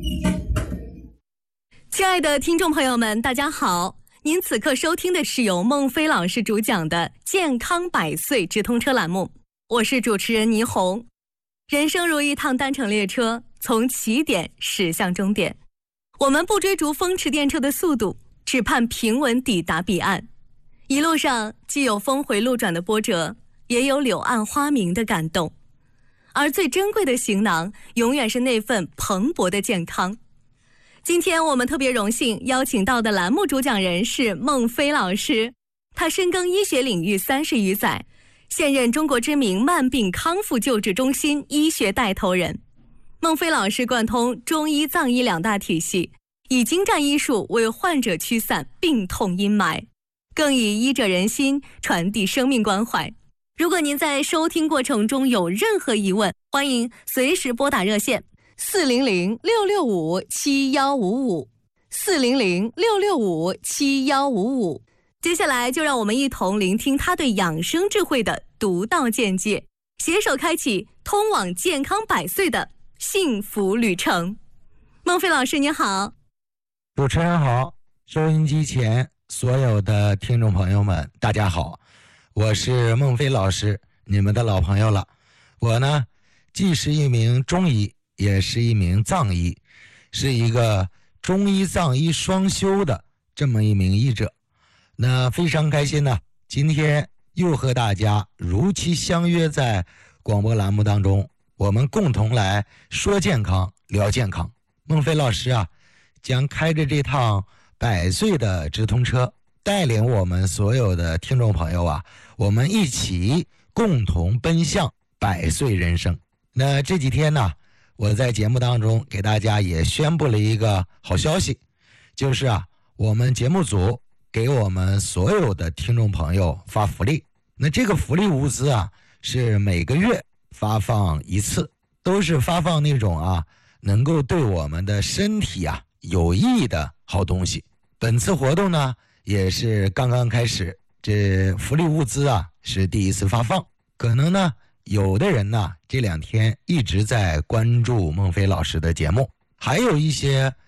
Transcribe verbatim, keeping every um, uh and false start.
亲爱的听众朋友们，大家好，您此刻收听的是由孟非老师主讲的健康百岁直通车栏目，我是主持人倪虹。人生如一趟单程列车，从起点驶向终点，我们不追逐风驰电掣的速度，只盼平稳抵达彼岸。一路上既有峰回路转的波折，也有柳暗花明的感动，而最珍贵的行囊永远是那份蓬勃的健康。今天我们特别荣幸邀请到的栏目主讲人是孟非老师，他深耕医学领域三十余载，现任中国知名慢病康复救治中心医学带头人。孟非老师贯通中医藏医两大体系，以精湛医术为患者驱散病痛阴霾，更以医者仁心传递生命关怀。如果您在收听过程中有任何疑问，欢迎随时拨打热线四零零六六五七幺五五，四零零六六五七幺五五。接下来就让我们一同聆听他对养生智慧的独到见解，携手开启通往健康百岁的幸福旅程。孟非老师您好。 主持人好，收音机前所有的听众朋友们大家好，我是孟非老师，你们的老朋友了。我呢既是一名中医，也是一名藏医，是一个中医藏医双修的这么一名医者。那非常开心呢，今天又和大家如期相约在广播栏目当中，我们共同来说健康聊健康。孟非老师啊，将开着这趟百岁的直通车，带领我们所有的听众朋友啊，我们一起共同奔向百岁人生。那这几天呢，我在节目当中给大家也宣布了一个好消息，就是啊，我们节目组给我们所有的听众朋友发福利。那这个福利物资啊，是每个月发放一次，都是发放那种啊能够对我们的身体啊有益的好东西。本次活动呢也是刚刚开始，这福利物资啊是第一次发放。可能呢有的人呢这两天一直在关注孟非老师的节目，还有一些